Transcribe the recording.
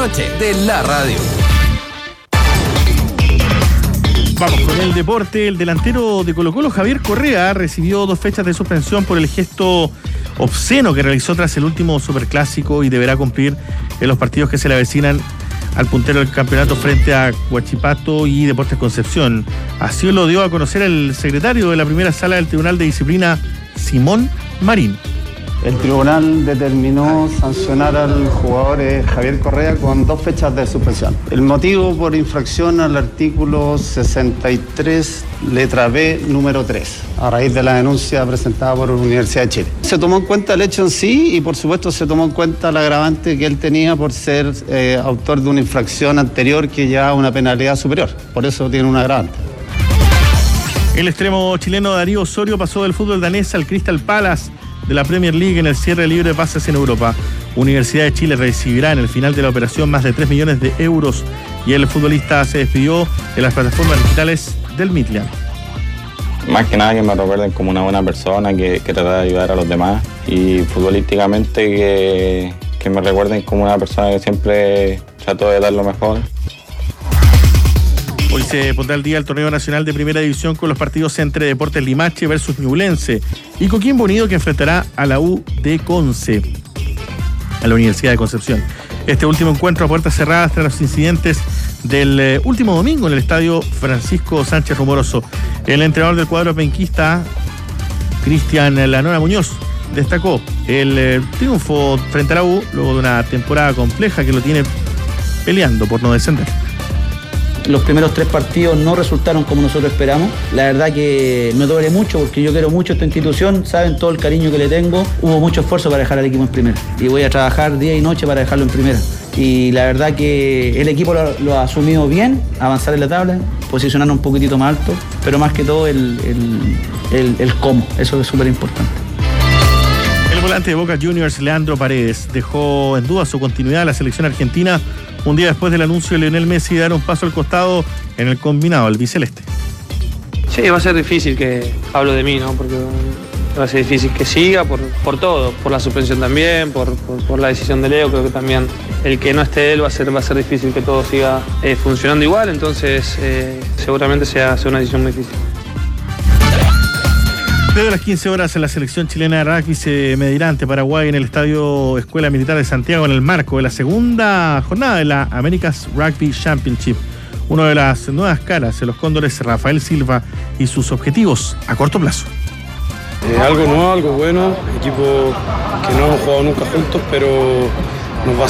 Noche de la radio. Vamos con el deporte. El delantero de Colo-Colo, Javier Correa, recibió 2 fechas de suspensión por el gesto obsceno que realizó tras el último superclásico y deberá cumplir en los partidos que se le avecinan al puntero del campeonato frente a Huachipato y Deportes Concepción. Así lo dio a conocer el secretario de la primera sala del Tribunal de Disciplina, Simón Marín. El tribunal determinó sancionar al jugador Javier Correa con 2 fechas de suspensión. El motivo por infracción al artículo 63, letra B, número 3, a raíz de la denuncia presentada por la Universidad de Chile. Se tomó en cuenta el hecho en sí y por supuesto se tomó en cuenta el agravante que él tenía por ser autor de una infracción anterior que llevaba una penalidad superior. Por eso tiene un agravante. El extremo chileno Darío Osorio pasó del fútbol danés al Crystal Palace de la Premier League en el cierre libre de pases en Europa. Universidad de Chile recibirá en el final de la operación más de 3 millones de euros y el futbolista se despidió de las plataformas digitales del Midland. Más que nada que me recuerden como una buena persona que trata de ayudar a los demás y futbolísticamente que me recuerden como una persona que siempre trató de dar lo mejor. Hoy se pondrá al día el torneo nacional de primera división con los partidos entre Deportes Limache versus Ñublense y Coquimbo Unido, que enfrentará a la U de Conce, a la Universidad de Concepción. Este último encuentro a puertas cerradas tras los incidentes del último domingo en el estadio Francisco Sánchez Rumoroso. El entrenador del cuadro penquista, Cristian Lanora Muñoz, destacó el triunfo frente a la U luego de una temporada compleja que lo tiene peleando por no descender. Los primeros 3 partidos no resultaron como nosotros esperamos. La verdad que me duele mucho porque yo quiero mucho esta institución, saben todo el cariño que le tengo. Hubo mucho esfuerzo para dejar al equipo en primera y voy a trabajar día y noche para dejarlo en primera. Y la verdad que el equipo lo ha asumido bien, avanzar en la tabla, posicionarnos un poquitito más alto, pero más que todo el cómo, eso es súper importante. El volante de Boca Juniors, Leandro Paredes, dejó en duda su continuidad a la selección argentina un día después del anuncio de Lionel Messi de dar un paso al costado en el combinado albiceleste. Sí, va a ser difícil que hablo de mí, ¿no? Porque va a ser difícil que siga por todo, por la suspensión también, por la decisión de Leo. Creo que también el que no esté él va a ser difícil que todo siga funcionando igual, entonces seguramente sea una decisión muy difícil. Desde las 15 horas la selección chilena de rugby se medirá ante Paraguay en el Estadio Escuela Militar de Santiago en el marco de la segunda jornada de la America's Rugby Championship. Una de las nuevas caras de los Cóndores, Rafael Silva, y sus objetivos a corto plazo. Algo nuevo, algo bueno, equipo que no hemos jugado nunca juntos, pero nos va a